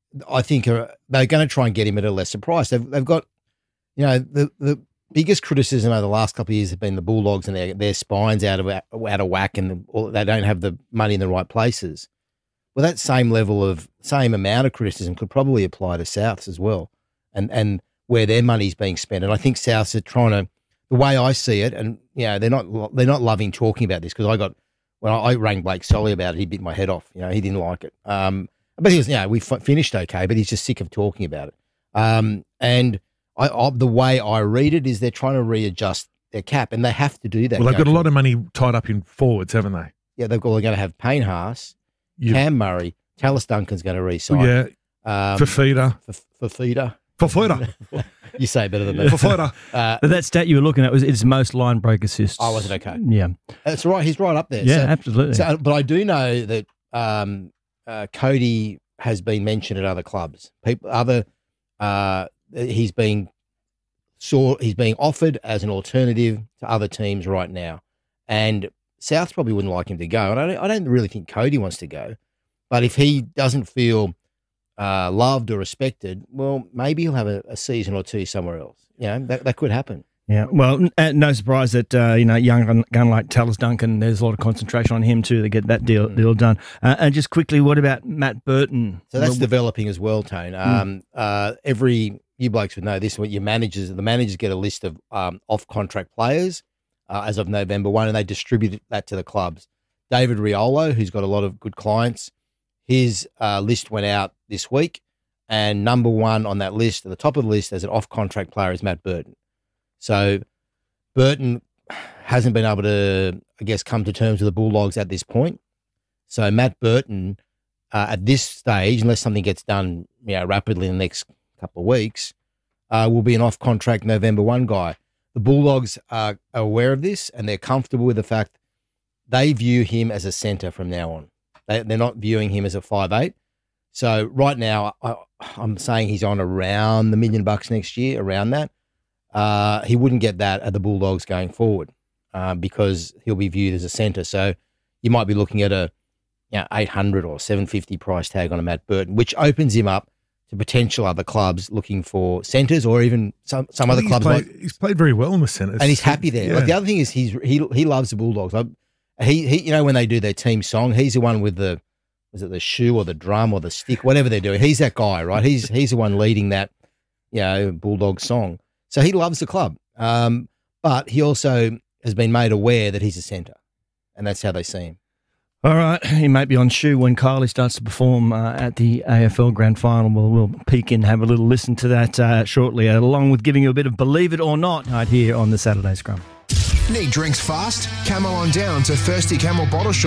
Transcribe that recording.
I think they're going to try and get him at a lesser price. They've got, the biggest criticism over the last couple of years have been the Bulldogs and their spines out of whack, and they don't have the money in the right places. Well, that same amount of criticism could probably apply to Souths as well, and where their money's being spent. And I think Souths are trying to, the way I see it, and they're not loving talking about this, because when I rang Blake Solly about it, he bit my head off. He didn't like it. But he was, we finished okay, but he's just sick of talking about it. And the way I read it is they're trying to readjust their cap, and they have to do that. Well, they've got a lot of money tied up in forwards, haven't they? Yeah, they're going to have Payne Haas, Cam Murray, Tallis Duncan's going to re-sign. Yeah, Fafita. Fafita. You say it better than me. Fafita. But that stat you were looking at was its most line break assists. Oh, was it okay? Yeah. That's right. He's right up there. Yeah, absolutely. But I do know that Cody has been mentioned at other clubs. He's being offered as an alternative to other teams right now, and South probably wouldn't like him to go. And I don't really think Cody wants to go, but if he doesn't feel loved or respected, well, maybe he'll have a season or two somewhere else. That could happen. Yeah, well, no surprise that young gun like Tallis Duncan, there's a lot of concentration on him too to get that deal done. And just quickly, what about Matt Burton? So that's developing as well, Tone. You blokes would know this. The managers get a list of off-contract players as of November 1, and they distribute that to the clubs. David Riolo, who's got a lot of good clients, his list went out this week, and number one on that list, at the top of the list as an off-contract player, is Matt Burton. So Burton hasn't been able to, I guess, come to terms with the Bulldogs at this point. So Matt Burton, at this stage, unless something gets done rapidly in the next couple of weeks, will be an off-contract November 1 guy. The Bulldogs are aware of this, and they're comfortable with the fact they view him as a centre from now on. They're not viewing him as a 5'8". So right now, I'm saying he's on around the $1 million next year, around that. He wouldn't get that at the Bulldogs going forward because he'll be viewed as a centre. So you might be looking at a $800 or $750 price tag on a Matt Burton, which opens him up to potential other clubs looking for centres, or even some other clubs. He's played very well in the centres, and he's happy there. Yeah. Like, the other thing is he loves the Bulldogs. He when they do their team song, he's the one with the shoe or the drum or the stick, whatever they're doing. He's that guy, right? He's the one leading that Bulldog song. So he loves the club, but he also has been made aware that he's a centre, and that's how they see him. All right, he might be on shoe when Kylie starts to perform at the AFL Grand Final. We'll peek in, have a little listen to that shortly, along with giving you a bit of Believe It or Not right here on the Saturday Scrum. Need drinks fast? Camel on down to Thirsty Camel Bottle Shop.